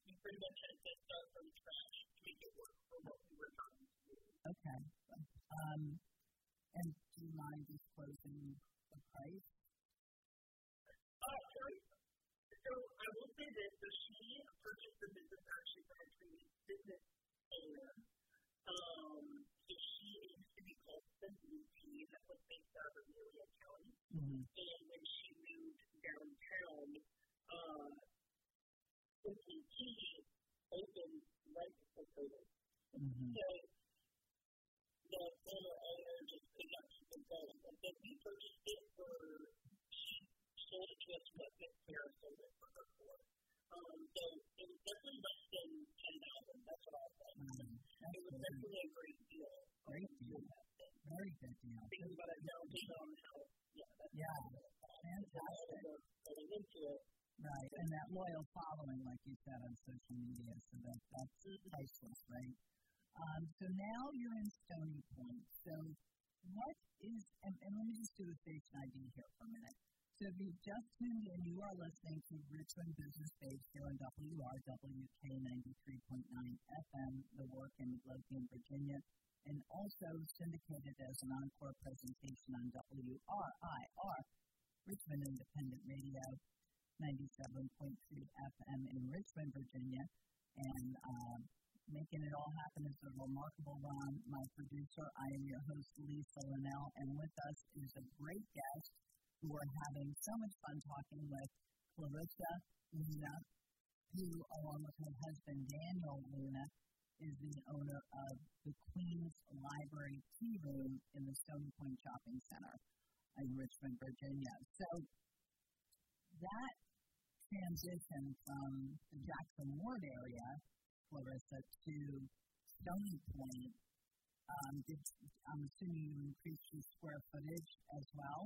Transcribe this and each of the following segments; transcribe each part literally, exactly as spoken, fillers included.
we pretty much had to start from scratch to make it work for what we were trying to do. Okay. Um, and do you mind disclosing the price? Uh, sorry. So I will say this. So she purchased the business actually from a previous business owner. Um, so she used to be called Simply Tea, that was based out of Amelia County. Mm-hmm. And when she moved downtown, uh, Simply Tea opened right before COVID. Mm-hmm. So the former owner just could not keep it going. And then we purchased it for, she sold it to us for what Miss Sarah sold it for her for. Um, so it was definitely less than ten thousand dollars. That's what I'll say. Mm-hmm. It was definitely a great deal. Great deal. Very good deal. Thinking about it now, based on how, yeah, that's yeah. Fantastic. Getting into it. Right, and that loyal following, like you said, on social media, so that, that's mm-hmm. priceless, right? Um, so now you're in Stony Point. So what is, and, and let me just do the station I D here for a minute. So if you've just tuned in, you are listening to Richmond Business Page here on W R W K ninety-three point nine F M, The Work in Midlothian, Virginia, and also syndicated as an encore presentation on W R I R, Richmond Independent Radio, ninety-seven point three F M in Richmond, Virginia, and uh, making it all happen is a remarkable Ron, my producer. I am your host, Lisa Linnell, and with us is a great guest who we're having so much fun talking with, Clarissa Luna, who, along with her husband, Daniel Luna, is the owner of the Queen's Library Tea Room in the Stony Point Shopping Center in Richmond, Virginia. So that transition from the Jackson Ward area, Clarissa, to Stony Point, um, did, I'm assuming you increased your square footage as well?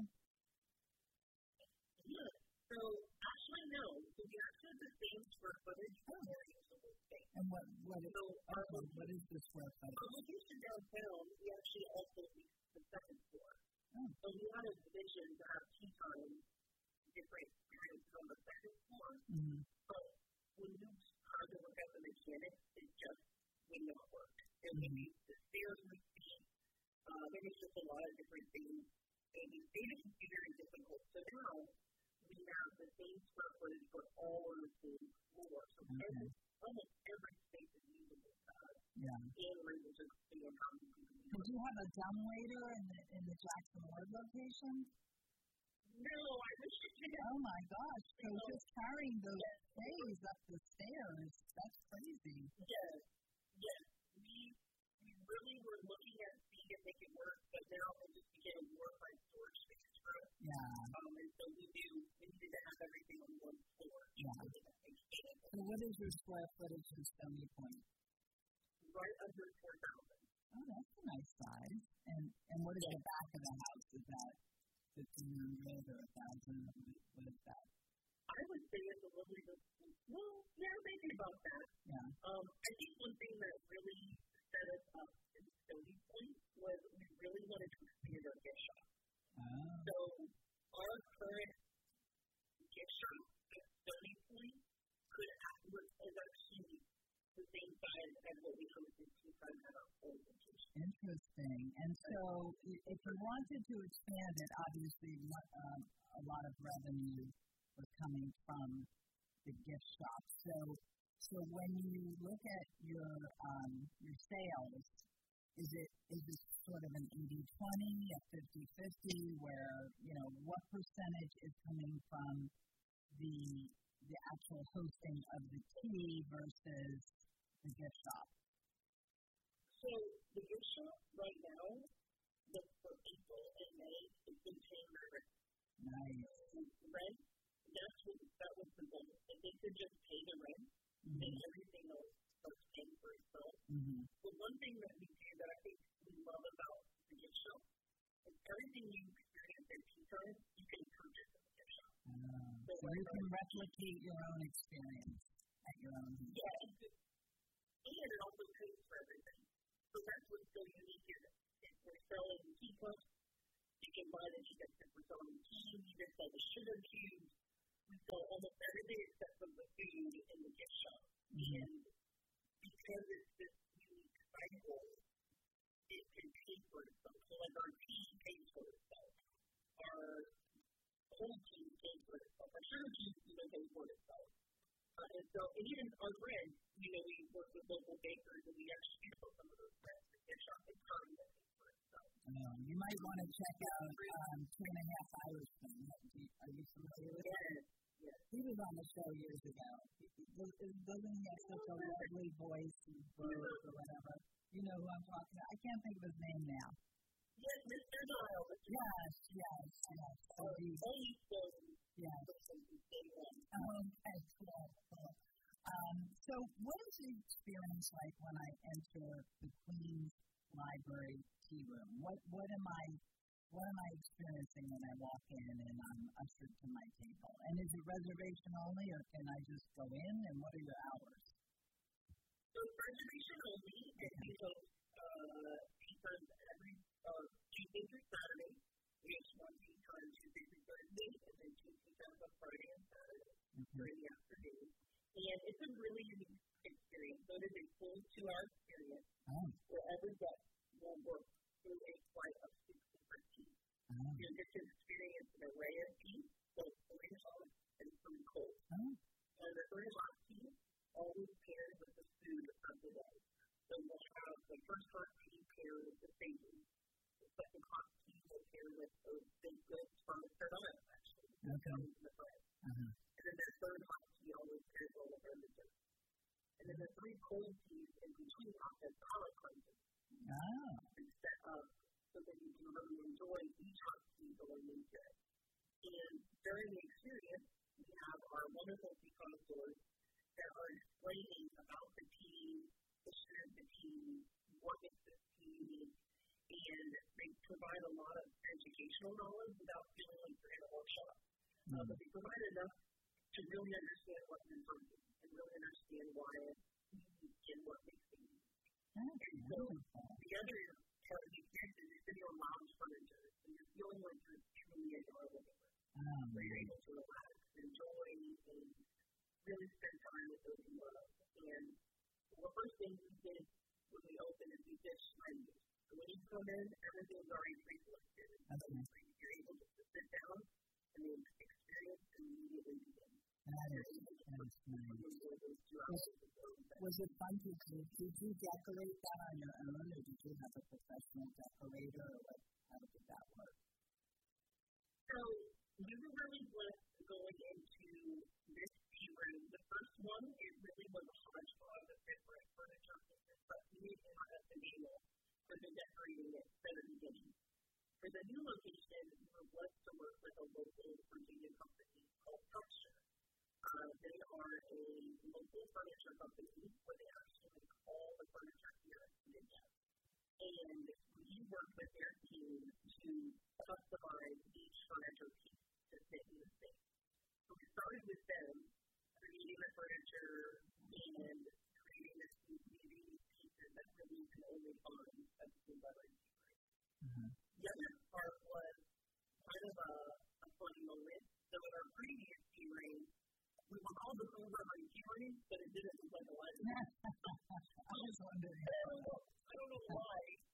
Yeah. So actually, no. So we actually have the same square footage for more usable space. And what what is, so our okay, what is the square footage? Our location downtown, we actually also lease the second floor. Oh. So we had a division to have tea time, different experiences on the second floor. Mm-hmm. But when you start to look at the mechanics, it just would not work. And mm-hmm. maybe the stairs would be, uh, there was just a lot of different things. And the data can be very difficult. So now we have the same square footage for all on the same floor. So okay. every, almost every space is usable to us. Yeah. And we're able to figure out how we can do it. Did you have a dumbwaiter in the, in the Jackson Ward location? No, I wish I did. Oh my gosh. So no. Just carrying those yes. trays up the stairs, that's crazy. Yes. Yes. We, we really were looking at seeing if they could work, but now we're just getting more by storage spaces for us. Yeah. Um, and so we knew we needed to have everything on one floor. Yeah. So what is your square footage in Stony Point? Right under four thousand. Oh, that's a nice size. And and what is yeah. the back of the house? Is that fifteen hundred or one thousand? What is that? I would say it's a little bit, well, yeah, maybe about that. Yeah. Um, I think one thing that really set us up in Stony Point was we really wanted to expand our gift shop. Oh. So our current gift shop at Stony Point could have, is actually the same size as what we hosted two times at our old location. Interesting. And so if you wanted to expand it, obviously um, a lot of revenue was coming from the gift shop. So so when you look at your um, your sales, is it is it sort of an eighty twenty, a fifty fifty, where, you know, what percentage is coming from the the actual hosting of the tea versus the gift shop? So the gift shop right now, the, for April and May, has been paying their rent. Nice. Rent, that's what, that was the goal. If they could just pay the rent, mm-hmm. then everything else starts paying for itself. Mm-hmm. But one thing that we do that I think we love about the gift shop is everything you experience at tea time, you can purchase at the gift shop. Uh, so, so you can replicate your own experience at your own home. Yeah. And it also pays for everything. So that's what's so unique here. If we're selling tea cups, you can buy the tea cups. If we're selling tea, we even sell the sugar cubes. We sell almost everything except for the food in the gift shop. Mm-hmm. cold cheese came for itself. Our sugar cheese even came for itself. Uh, and so, and even our bread, you know, we work with local bakers, and we actually put some of those breads to get chocolate curry that came for itself. Um, you might want to check out um, Two and a Half Irishmen. Are you familiar with that? Yes. Yes. He was on the show years ago. Doesn't he have such a lovely voice and words or whatever? You know who I'm talking about? I can't think of his name now. Yes, Mister Giles. Yes, yes, yes. So he's, yes. Okay, cool, cool. Um, so what is the experience like when I enter the Queen's Library tea room? What what am I what am I experiencing when I walk in and I'm ushered to my table? And is it reservation only, or can I just go in? And what are your hours? So reservation only, and we host uh, papers every uh, Tuesday through Saturday. We have one tea time Tuesday through Thursday, and then two tea times on Friday and Saturday mm-hmm. during the afternoon. And it's a really unique experience. So it is a full two-hour experience oh. where every guest will work through a flight of six different teas. Oh. You get to experience an array of teas, both three hot and three cold. Oh. And the three hot teas always paired with the food of the day. So we'll have the first hot tea paired with the savory. The second hot tea will pair with those baked goods from the Carolina, actually. Okay. The bread. Uh-huh. And then the third hot tea always pairs well with their dessert. And then the three cold teas in between often color cleanses. Oh. And set up so that you can really enjoy each hot tea going into it. And during the experience, we have our wonderful tea connoisseurs that are explaining about the tea, the history of the tea, what makes this tea, and they provide a lot of educational knowledge without feeling like you're in a workshop. Mm-hmm. Uh, but they provide enough to really understand what you're drinking and really understand why it's easy and what makes it easy. And so the other part of the experience is you're sitting on lounge furniture, so you're feeling like you're truly in your living room. Um, where you're able to relax, enjoy, and really spend time with those you love. And the first thing we did when we opened is we did menus. So when you come in, everything's already pre-selected. Okay. So you're able just to sit down and the experience immediately begins. That is, that is nice. Was, was it fun to do? Did you decorate that on your own, or did you have a professional decorator, or what, how did that work? So we were really blessed going into this tea room. The first one, it really was a hodgepodge of different furniture pieces, but we didn't have the manual for the decorating at the beginning. For the new location, we were blessed to work with a local Virginia company called Texture. Uh, they are a local furniture company where they actually make all the furniture here in Virginia. And we worked with their team to customize each furniture piece to fit in the space. So we started with them, creating the furniture and creating this creating these pieces that really you can only find at the Food Library tea room. Mm-hmm. The other part was kind of a, a funny moment. So in our previous tea room, we were all the Food Library tea room, but it didn't look like a library. I was wondering. I don't know, I don't know why.